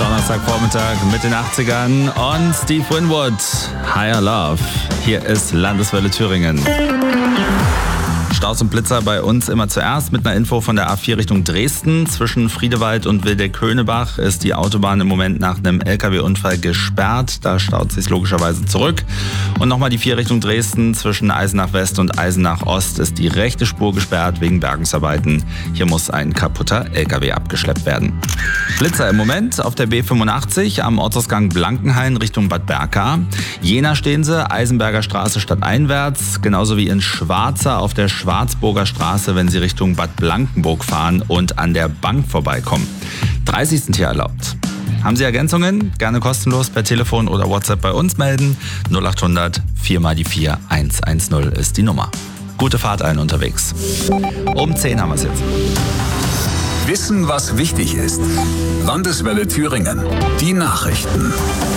Donnerstagvormittag mit den 80ern und Steve Winwood, Higher Love. Hier ist Landeswelle Thüringen. Staus und Blitzer bei uns immer zuerst mit einer Info von der A4 Richtung Dresden. Zwischen Friedewald und Wildeck-Könebach ist die Autobahn im Moment nach einem LKW-Unfall gesperrt. Da staut sich logischerweise zurück. Und nochmal die 4 Richtung Dresden. Zwischen Eisenach West und Eisenach Ost ist die rechte Spur gesperrt wegen Bergungsarbeiten. Hier muss ein kaputter LKW abgeschleppt werden. Blitzer im Moment auf der B85 am Ortsausgang Blankenhain Richtung Bad Berka. Jena stehen sie, Eisenberger Straße stadteinwärts, genauso wie in Schwarza auf der Schwarzburger Straße, wenn Sie Richtung Bad Blankenburg fahren und an der Bank vorbeikommen. 30 sind hier erlaubt. Haben Sie Ergänzungen? Gerne kostenlos per Telefon oder WhatsApp bei uns melden. 0800 4 mal die 4 110 ist die Nummer. Gute Fahrt allen unterwegs. Um 10 haben wir es jetzt. Wissen, was wichtig ist. Landeswelle Thüringen. Die Nachrichten.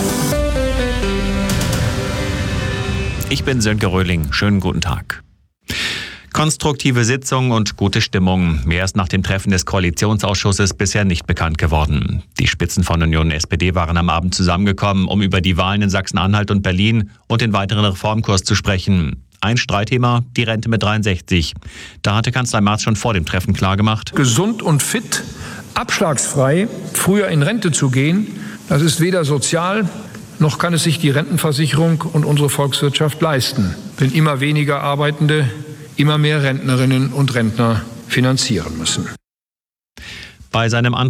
Ich bin Sönke Röhling. Schönen guten Tag. Konstruktive Sitzung und gute Stimmung. Mehr ist nach dem Treffen des Koalitionsausschusses bisher nicht bekannt geworden. Die Spitzen von Union und SPD waren am Abend zusammengekommen, um über die Wahlen in Sachsen-Anhalt und Berlin und den weiteren Reformkurs zu sprechen. Ein Streitthema, die Rente mit 63. Da hatte Kanzler Merz schon vor dem Treffen klargemacht: Gesund und fit, abschlagsfrei, früher in Rente zu gehen, das ist weder sozial, noch kann es sich die Rentenversicherung und unsere Volkswirtschaft leisten, wenn immer weniger Arbeitende immer mehr Rentnerinnen und Rentner finanzieren müssen. Bei seinem